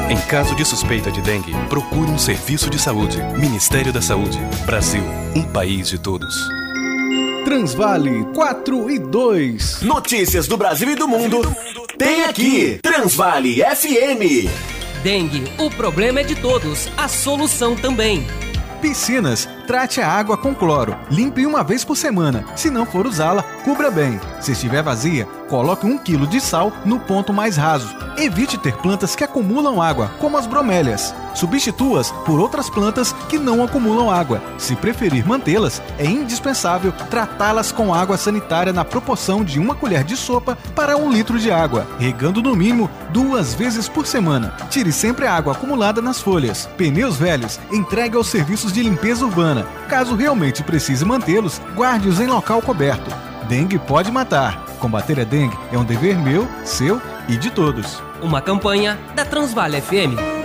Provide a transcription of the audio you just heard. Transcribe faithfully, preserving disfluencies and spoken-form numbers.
Em caso de suspeita de dengue, procure um serviço de saúde. Ministério da Saúde. Brasil, um país de todos. Transvale quatro e dois. Notícias do Brasil e do mundo. Tem aqui, Transvale F M. Dengue, o problema é de todos, a solução também. Piscinas, trate a água com cloro. Limpe uma vez por semana. Se não for usá-la, cubra bem. Se estiver vazia, coloque um quilo de sal no ponto mais raso. Evite ter plantas que acumulam água, como as bromélias. Substitua-as por outras plantas que não acumulam água. Se preferir mantê-las, é indispensável tratá-las com água sanitária na proporção de uma colher de sopa para um litro de água, regando no mínimo duas vezes por semana. Tire sempre a água acumulada nas folhas. Pneus velhos, entregue aos serviços de limpeza urbana. Caso realmente precise mantê-los, guarde-os em local coberto. Dengue pode matar. Combater a dengue é um dever meu, seu e de todos. Uma campanha da Transvale F M.